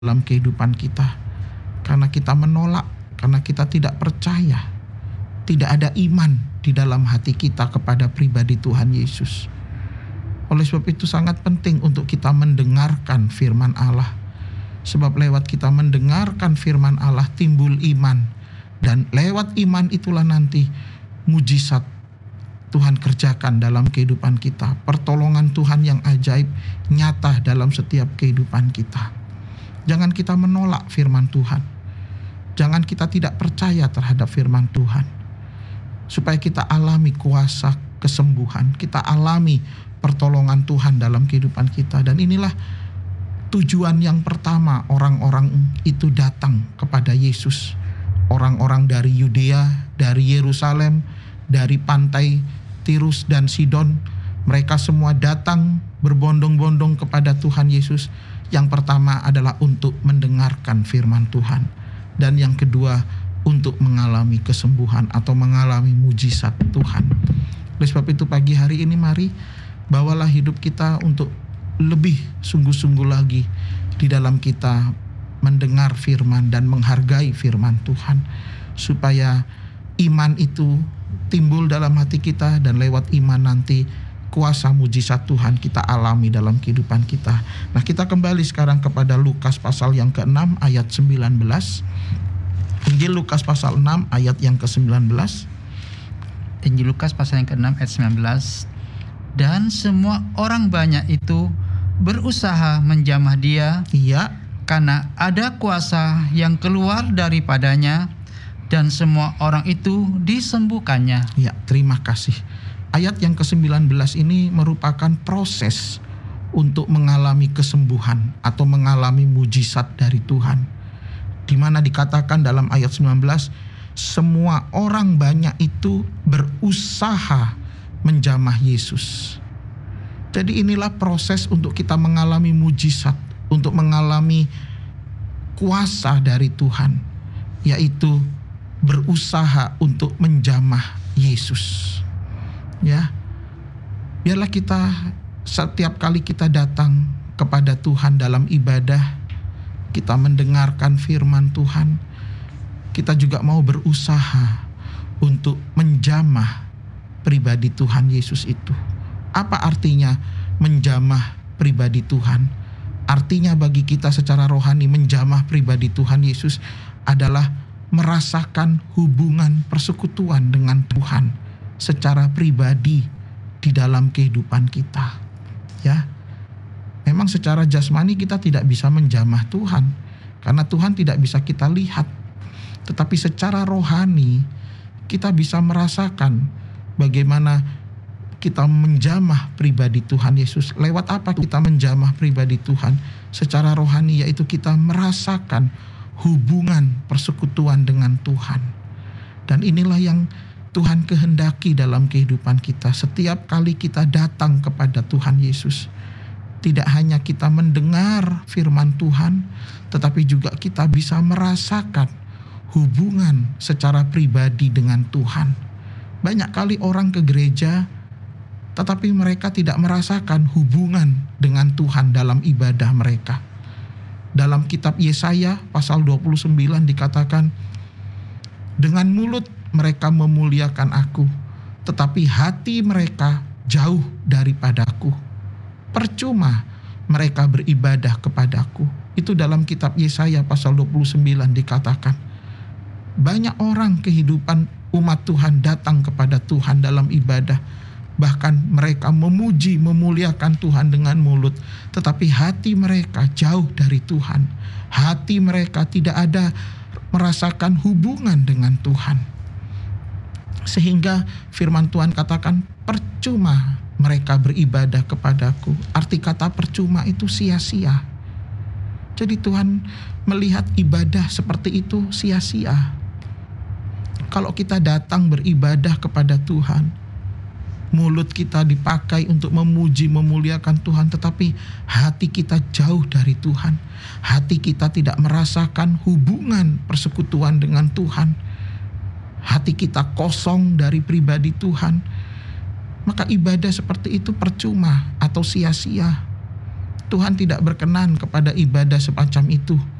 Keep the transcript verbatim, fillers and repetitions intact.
dalam kehidupan kita. Karena kita menolak, karena kita tidak percaya, tidak ada iman di dalam hati kita kepada pribadi Tuhan Yesus. Oleh sebab itu sangat penting untuk kita mendengarkan firman Allah. Sebab lewat kita mendengarkan firman Allah timbul iman. Dan lewat iman itulah nanti mujizat Tuhan kerjakan dalam kehidupan kita. Pertolongan Tuhan yang ajaib nyata dalam setiap kehidupan kita. Jangan kita menolak firman Tuhan. Jangan kita tidak percaya terhadap firman Tuhan. Supaya kita alami kuasa kesembuhan. Kita alami pertolongan Tuhan dalam kehidupan kita. Dan inilah tujuan yang pertama orang-orang itu datang kepada Yesus. Orang-orang dari Yudea, dari Yerusalem, dari pantai Tirus dan Sidon, mereka semua datang berbondong-bondong kepada Tuhan Yesus. Yang pertama adalah untuk mendengarkan firman Tuhan, dan yang kedua untuk mengalami kesembuhan atau mengalami mujizat Tuhan. Oleh sebab itu pagi hari ini mari bawalah hidup kita untuk lebih sungguh-sungguh lagi di dalam kita mendengar firman dan menghargai firman Tuhan, supaya iman itu timbul dalam hati kita, dan lewat iman nanti kuasa mujizat Tuhan kita alami dalam kehidupan kita. Nah, kita kembali sekarang kepada Lukas pasal yang keenam ayat sembilan belas. Injil Lukas pasal enam ayat yang ke sembilan belas. Injil Lukas pasal yang keenam ayat sembilan belas. Dan semua orang banyak itu berusaha menjamah dia. Iya. Karena ada kuasa yang keluar daripadanya, dan semua orang itu disembuhkannya. Ya, terima kasih. Ayat yang ke sembilan belas ini merupakan proses untuk mengalami kesembuhan atau mengalami mujizat dari Tuhan. Di mana dikatakan dalam ayat sembilan belas, semua orang banyak itu berusaha menjamah Yesus. Jadi inilah proses untuk kita mengalami mujizat, untuk mengalami kuasa dari Tuhan, yaitu berusaha untuk menjamah Yesus. Ya, biarlah kita setiap kali kita datang kepada Tuhan dalam ibadah, kita mendengarkan firman Tuhan, kita juga mau berusaha untuk menjamah pribadi Tuhan Yesus itu. Apa artinya menjamah pribadi Tuhan? Artinya bagi kita secara rohani menjamah pribadi Tuhan Yesus adalah merasakan hubungan persekutuan dengan Tuhan secara pribadi di dalam kehidupan kita. Ya. Memang secara jasmani kita tidak bisa menjamah Tuhan karena Tuhan tidak bisa kita lihat. Tetapi secara rohani kita bisa merasakan bagaimana kita menjamah pribadi Tuhan Yesus. Lewat apa kita menjamah pribadi Tuhan? Secara rohani, yaitu kita merasakan hubungan persekutuan dengan Tuhan. Dan inilah yang Tuhan kehendaki dalam kehidupan kita. Setiap kali kita datang kepada Tuhan Yesus, tidak hanya kita mendengar firman Tuhan, tetapi juga kita bisa merasakan hubungan secara pribadi dengan Tuhan. Banyak kali orang ke gereja, tetapi mereka tidak merasakan hubungan dengan Tuhan dalam ibadah mereka. Dalam kitab Yesaya pasal dua puluh sembilan dikatakan, dengan mulut mereka memuliakan aku, tetapi hati mereka jauh daripadaku. Percuma mereka beribadah kepadaku. Itu dalam kitab Yesaya pasal dua puluh sembilan dikatakan. Banyak orang kehidupan umat Tuhan datang kepada Tuhan dalam ibadah. Bahkan mereka memuji, memuliakan Tuhan dengan mulut, tetapi hati mereka jauh dari Tuhan. Hati mereka tidak ada merasakan hubungan dengan Tuhan. Sehingga firman Tuhan katakan, percuma mereka beribadah kepadaku. Arti kata percuma itu sia-sia. Jadi Tuhan melihat ibadah seperti itu sia-sia. Kalau kita datang beribadah kepada Tuhan, mulut kita dipakai untuk memuji, memuliakan Tuhan, tetapi hati kita jauh dari Tuhan. Hati kita tidak merasakan hubungan persekutuan dengan Tuhan. Hati kita kosong dari pribadi Tuhan. Maka ibadah seperti itu percuma atau sia-sia. Tuhan tidak berkenan kepada ibadah semacam itu.